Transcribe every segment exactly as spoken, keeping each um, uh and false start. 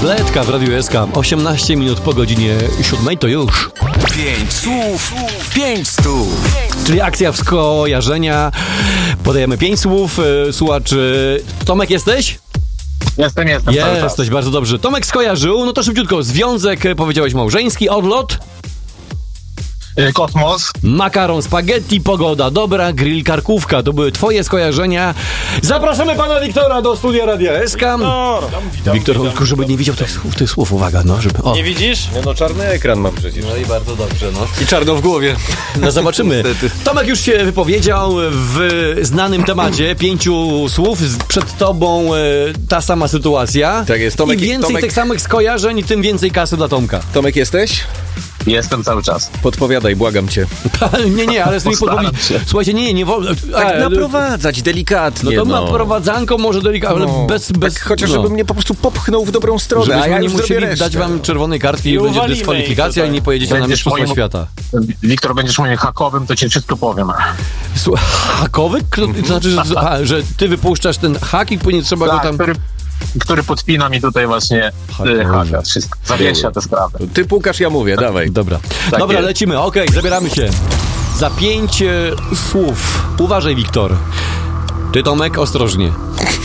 Zletka w Radiu S K. osiemnaście minut po godzinie siódmej to już. Pięć słów, pięć stów. Czyli akcja skojarzenia. Podajemy pięć słów. Słuchacz, Tomek jesteś? Jestem, jestem. Jesteś, bardzo dobrze. Tomek skojarzył, no to szybciutko. Związek, powiedziałeś małżeński, odlot. Kosmos. Makaron, spaghetti, pogoda, dobra, grill, karkówka. To były twoje skojarzenia. Zapraszamy pana Wiktora do studia Radia S K. Wiktor, witam, Wiktor, witam, tylko żeby nie widział tych słów, tych słów, uwaga, no, żeby... O. Nie widzisz? Nie no, czarny ekran mam przecież. No i bardzo dobrze, no. I czarno w głowie. No zobaczymy. Tomek już się wypowiedział w znanym temacie, pięciu słów, przed tobą e, ta sama sytuacja. Tak jest, Tomek- I więcej Tomek- tych samych skojarzeń, tym więcej kasy dla Tomka. Tomek, jesteś? Jestem cały czas. Podpowiadaj, błagam cię. nie, nie, ale z tymi Postaram podpowiedzi... się. Słuchajcie, nie, nie, nie wolno... Tak e, naprowadzać No delikatnie, to no. naprowadzanko może delikatnie, ale No. bez... bez Tak, chociaż no. żeby mnie po prostu popchnął w dobrą stronę, Żebyśmy a ja nie już zrobię musieli resztę. dać wam czerwonej kartki i I będzie uwalimy dyskwalifikacja ich i nie pojedziecie na Będziesz Mistrzostwa moim- Świata. Wiktor, będziesz moim hakowym, to ci wszystko powiem. Słuchaj, hakowy? Kto- To znaczy, że, a, że ty wypuszczasz ten hak i później trzeba go Tak, tam... który, który podpina mi tutaj właśnie Hakowy. y, haka. Wszystko. Zawiesza tę sprawę. Ty pukasz, ja mówię, dawaj. Dobra, Tak dobra, jest. lecimy, okej, zabieramy się. Za pięć e, słów. Uważaj, Wiktor. Ty, Tomek, ostrożnie.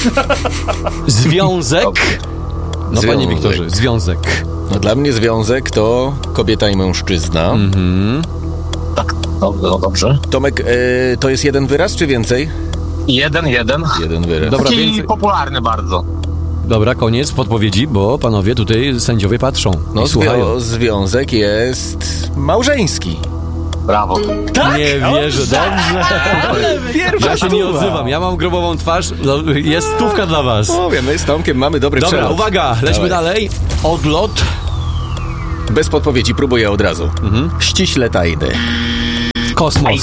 Związek. No, panie Związek. Wiktorze, związek. No dla mnie związek to kobieta i mężczyzna. Mhm. Tak, no, no dobrze. Tomek, e, to jest jeden wyraz, czy więcej? Jeden, jeden. Jeden wyraz. Dobra, Taki więcej. popularny bardzo. Dobra, koniec podpowiedzi, bo panowie tutaj sędziowie patrzą No, i słuchają. zwią- związek jest małżeński. Brawo. Nie wierzę, dobrze. Pierwsza Ja się nie odzywam, ja mam grobową twarz. No, jest stówka dla was. Mówię, my z Tomkiem mamy dobry Dobra, przelot. uwaga, lećmy Dawaj. dalej. Odlot. Bez podpowiedzi, próbuję od razu. Mhm. Ściśle tajny. Kosmos.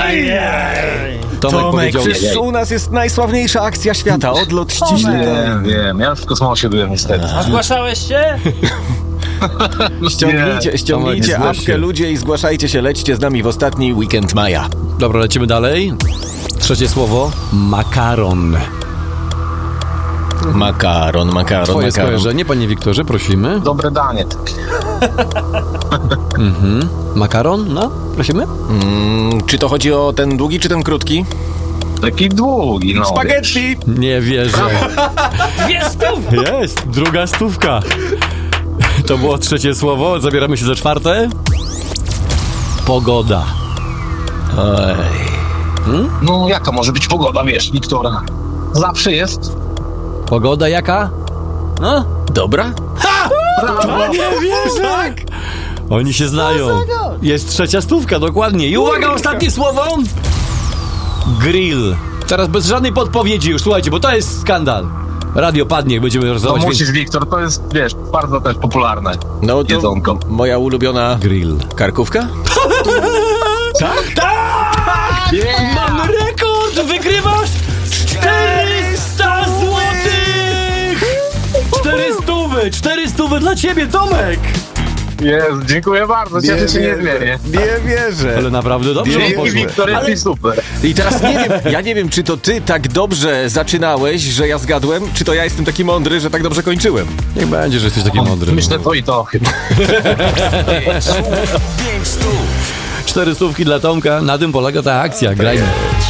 Tomek, Tomek, powiedział... przecież u nas jest najsławniejsza akcja świata. Odlot ściśle tajny. Wiem, wiem. Ja już w kosmosie byłem niestety. A zgłaszałeś się? Ściągnijcie, ściągnijcie Tomek, zgłoś się. apkę, ludzie, i zgłaszajcie się. Lećcie z nami w ostatni weekend maja. Dobra, lecimy dalej. Trzecie słowo. Makaron. Makaron, makaron, Twoje makaron. skojarzenie, panie Wiktorze, prosimy. Dobre danie. takie. Mhm. Makaron, no, prosimy. Mm, czy to chodzi o ten długi, czy ten krótki? Taki długi, no. Spaghetti! Nie wierzę. Dwie stówy! Jest, druga stówka. To było trzecie słowo, zabieramy się za czwarte. Pogoda. Oj. No jaka może być pogoda, wiesz, Wiktora? Zawsze jest. Pogoda jaka? No? Dobra? Nie wierzę! Tak! Oni się znają. Jest trzecia stówka, dokładnie. I uwaga, ostatnie słowo. Grill. Teraz bez żadnej podpowiedzi już, słuchajcie, bo to jest skandal. Radio padnie, jak będziemy No rozdawać. musisz, Wiktor, to jest, wiesz, bardzo też popularne. No to Jedzonko. moja ulubiona Grill. karkówka? Tak? Tak! Mamy rekord! Wygrywasz czterysta złotych! Cztery stówy! Cztery stówy dla ciebie, Tomek! Jest, dziękuję bardzo, cieszę się niezmiernie. Nie wierzę. Ale naprawdę dobrze wam Dzięki, poszło. Wiktor, jesteś super. I teraz nie wiem, ja nie wiem, czy to ty tak dobrze zaczynałeś, że ja zgadłem, czy to ja jestem taki mądry, że tak dobrze kończyłem. Niech będzie, że jesteś taki mądry. Myślę to i to chyba. Pięć stów. Cztery stówki dla Tomka, na tym polega ta akcja, grajmy.